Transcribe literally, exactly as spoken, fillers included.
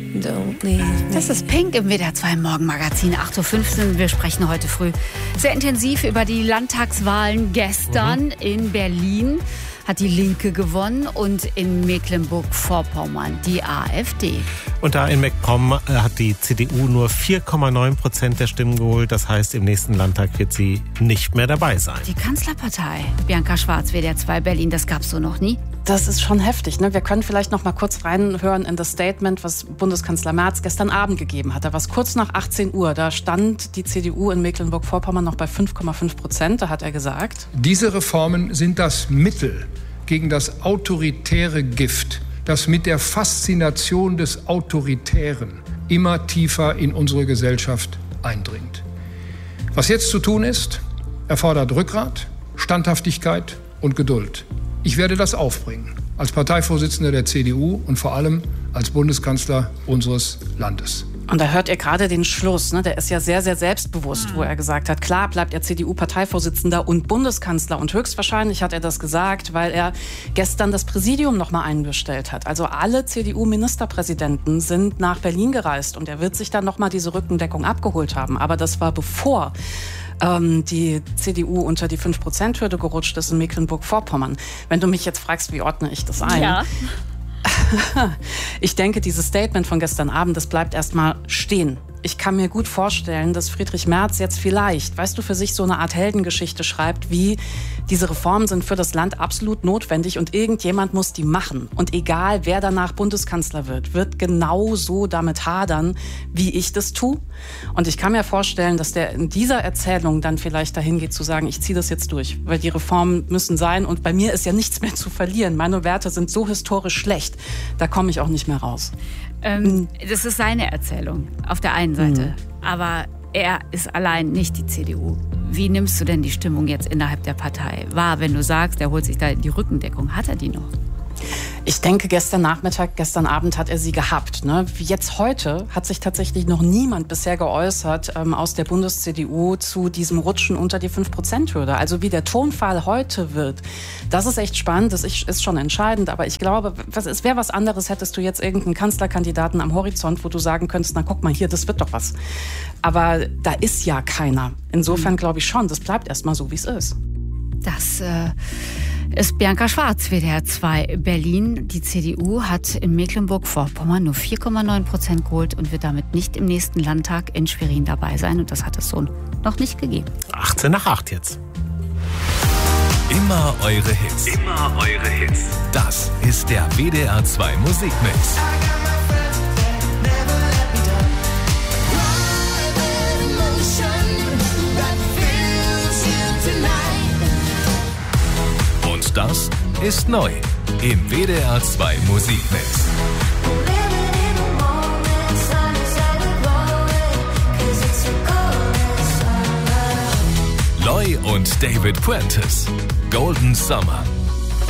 Don't leave me. Das ist Pink im W D R zwei Morgenmagazin, acht Uhr fünfzehn. Wir sprechen heute früh sehr intensiv über die Landtagswahlen gestern mhm. in Berlin. Hat die Linke gewonnen und in Mecklenburg-Vorpommern die AfD. Und da in MacPom hat die C D U nur vier Komma neun Prozent der Stimmen geholt. Das heißt, im nächsten Landtag wird sie nicht mehr dabei sein. Die Kanzlerpartei. Bianca Schwarz, W D R zwei Berlin, das gab's so noch nie. Das ist schon heftig, ne? Wir können vielleicht noch mal kurz reinhören in das Statement, was Bundeskanzler Merz gestern Abend gegeben hat. Da war es kurz nach achtzehn Uhr. Da stand die C D U in Mecklenburg-Vorpommern noch bei fünf Komma fünf Prozent. Da hat er gesagt: Diese Reformen sind das Mittel gegen das autoritäre Gift, das mit der Faszination des Autoritären immer tiefer in unsere Gesellschaft eindringt. Was jetzt zu tun ist, erfordert Rückgrat, Standhaftigkeit und Geduld. Ich werde das aufbringen, als Parteivorsitzender der C D U und vor allem als Bundeskanzler unseres Landes. Und da hört ihr gerade den Schluss, ne? Der ist ja sehr, sehr selbstbewusst, wo er gesagt hat, klar bleibt er C D U-Parteivorsitzender und Bundeskanzler. Und höchstwahrscheinlich hat er das gesagt, weil er gestern das Präsidium noch mal einbestellt hat. Also alle C D U-Ministerpräsidenten sind nach Berlin gereist und er wird sich dann noch mal diese Rückendeckung abgeholt haben. Aber das war bevor ähm, die C D U unter die fünf Prozent Hürde gerutscht ist in Mecklenburg-Vorpommern. Wenn du mich jetzt fragst, wie ordne ich das ein? Ja. Ich denke, dieses Statement von gestern Abend, das bleibt erstmal stehen. Ich kann mir gut vorstellen, dass Friedrich Merz jetzt vielleicht, weißt du, für sich so eine Art Heldengeschichte schreibt, wie diese Reformen sind für das Land absolut notwendig und irgendjemand muss die machen. Und egal, wer danach Bundeskanzler wird, wird genauso damit hadern, wie ich das tue. Und ich kann mir vorstellen, dass der in dieser Erzählung dann vielleicht dahin geht zu sagen, ich ziehe das jetzt durch, weil die Reformen müssen sein und bei mir ist ja nichts mehr zu verlieren. Meine Werte sind so historisch schlecht, da komme ich auch nicht mehr raus. Ähm, das ist seine Erzählung auf der einen Seite, mhm. aber er ist allein nicht die C D U. Wie nimmst du denn die Stimmung jetzt innerhalb der Partei wahr, wenn du sagst, er holt sich da die Rückendeckung? Hat er die noch? Ich denke, gestern Nachmittag, gestern Abend hat er sie gehabt. Ne? Jetzt heute hat sich tatsächlich noch niemand bisher geäußert ähm, aus der Bundes-C D U zu diesem Rutschen unter die fünf Prozent Hürde. Also wie der Tonfall heute wird, das ist echt spannend, das ist schon entscheidend. Aber ich glaube, es wäre was anderes, hättest du jetzt irgendeinen Kanzlerkandidaten am Horizont, wo du sagen könntest, na guck mal hier, das wird doch was. Aber da ist ja keiner. Insofern mhm. glaube ich schon, das bleibt erstmal so, wie es ist. Das äh, ist Bianca Schwarz, W D R zwei Berlin. Die C D U hat in Mecklenburg-Vorpommern nur vier Komma neun Prozent geholt und wird damit nicht im nächsten Landtag in Schwerin dabei sein. Und das hat es so noch nicht gegeben. achtzehn nach acht jetzt. Immer eure Hits. Immer eure Hits. Das ist der W D R zwei Musikmix. Und das ist neu im W D R zwei Musikmix. Loy und David Puentes, Golden Summer.